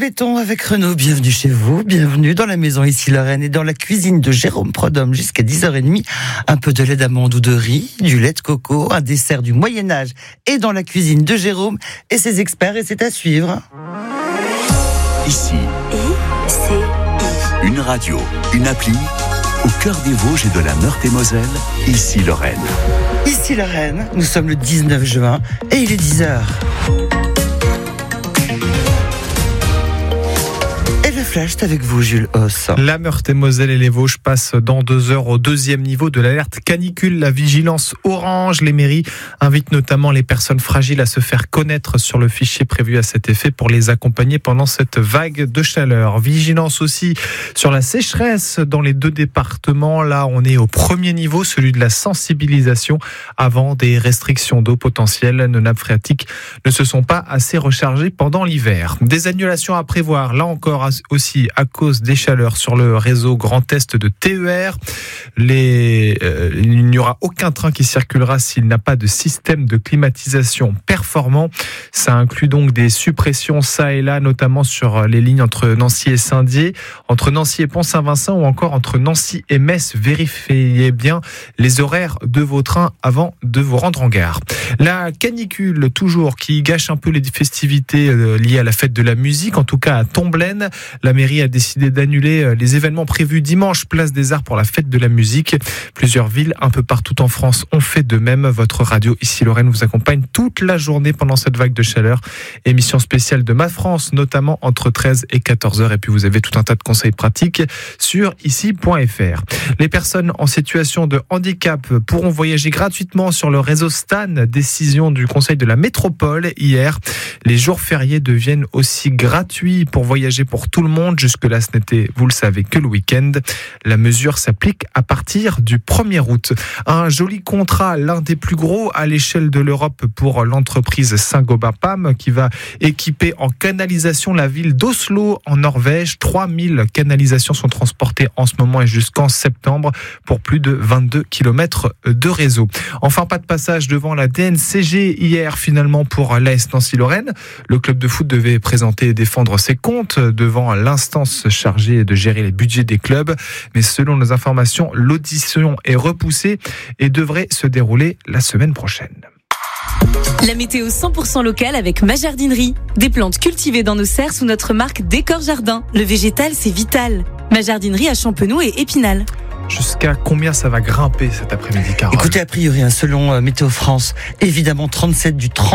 fêtons avec Renaud. Bienvenue chez vous, bienvenue dans la maison ici Lorraine et dans la cuisine de Jérôme Prodhomme jusqu'à 10h30. Un peu de lait d'amande ou de riz, du lait de coco, un dessert du Moyen-Âge et dans la cuisine de Jérôme et ses experts et c'est à suivre. Ici, une radio, une appli, au cœur des Vosges et de la Meurthe-et-Moselle, ici Lorraine. Ici Lorraine, nous sommes le 19 juin et il est 10h. Le flash est avec vous, Jules Hauss. La Meurthe-et-Moselle et les Vosges passent dans 2 heures au 2e niveau de l'alerte canicule, la vigilance orange. Les mairies invitent notamment les personnes fragiles à se faire connaître sur le fichier prévu à cet effet pour les accompagner pendant cette vague de chaleur. Vigilance aussi sur la sécheresse dans les 2 départements. Là, on est au 1er niveau, celui de la sensibilisation avant des restrictions d'eau potentielles. Nos nappes phréatiques ne se sont pas assez rechargées pendant l'hiver. Des annulations à prévoir, là encore, aussi à cause des chaleurs sur le réseau Grand Est de TER. Il n'y aura aucun train qui circulera s'il n'a pas de système de climatisation performant. Ça inclut donc des suppressions ça et là, notamment sur les lignes entre Nancy et Saint-Dié, entre Nancy et Pont-Saint-Vincent ou encore entre Nancy et Metz. Vérifiez bien les horaires de vos trains avant de vous rendre en gare. La canicule, toujours, qui gâche un peu les festivités liées à la fête de la musique, en tout cas à Tomblaine. La mairie a décidé d'annuler les événements prévus dimanche, place des Arts pour la fête de la musique. Plusieurs villes un peu partout en France ont fait de même. Votre radio ici Lorraine vous accompagne toute la journée pendant cette vague de chaleur. Émission spéciale de Mad France, notamment entre 13 et 14h. Et puis vous avez tout un tas de conseils pratiques sur ici.fr. Les personnes en situation de handicap pourront voyager gratuitement sur le réseau Stan. Décision du Conseil de la Métropole hier. Les jours fériés deviennent aussi gratuits pour voyager pour tout le monde. Jusque-là, ce n'était, vous le savez, que le week-end. La mesure s'applique à partir du 1er août. Un joli contrat, l'un des plus gros à l'échelle de l'Europe pour l'entreprise Saint-Gobain PAM qui va équiper en canalisation la ville d'Oslo en Norvège. 3000 canalisations sont transportées en ce moment et jusqu'en septembre pour plus de 22 km de réseau. Enfin, pas de passage devant la DNCG hier finalement pour l'AS Nancy-Lorraine. Le club de foot devait présenter et défendre ses comptes devant l'instance chargée de gérer les budgets des clubs. Mais selon nos informations, l'audition est repoussée et devrait se dérouler la semaine prochaine. La météo 100% locale avec ma jardinerie. Des plantes cultivées dans nos serres sous notre marque Décor Jardin. Le végétal, c'est vital. Ma jardinerie à Champenoux et Épinal. Jusqu'à combien ça va grimper cet après-midi, Carole ? Écoutez, a priori, selon Météo France, évidemment 37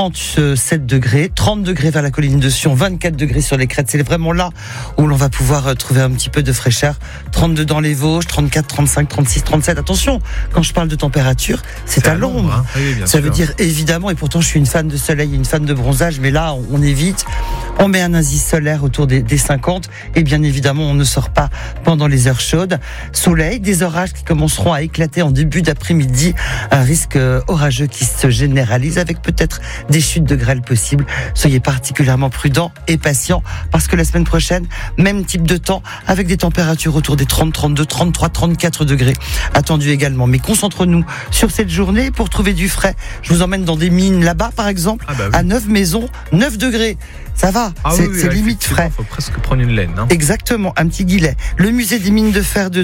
degrés, 30 degrés vers la colline de Sion, 24 degrés sur les crêtes. C'est vraiment là où l'on va pouvoir trouver un petit peu de fraîcheur. 32 dans les Vosges, 34, 35, 36, 37. Attention, quand je parle de température, c'est à l'ombre. Hein. Oui, ça veut dire évidemment, et pourtant je suis une fan de soleil, une fan de bronzage, mais là on évite. On met un indice solaire autour des 50 et bien évidemment on ne sort pas pendant les heures chaudes. Soleil, des orages qui commenceront à éclater en début d'après-midi. Un risque orageux qui se généralise avec peut-être des chutes de grêle possibles. Soyez particulièrement prudents et patients parce que la semaine prochaine, même type de temps avec des températures autour des 30, 32, 33, 34 degrés attendus également. Mais concentrons-nous sur cette journée pour trouver du frais. Je vous emmène dans des mines là-bas par exemple, à 9 maisons, 9 degrés. Ça va, c'est limite frais. Il faut presque prendre une laine. Exactement, un petit gilet. Le musée des mines de fer de